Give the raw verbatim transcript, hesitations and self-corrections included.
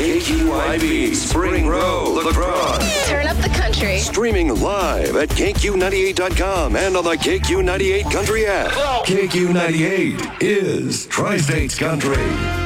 K Q I V, Spring Row, La Crosse. Turn up the country. Streaming live at K Q ninety-eight dot com and on the K Q ninety-eight Country app. K Q ninety-eight is Tri-States Country.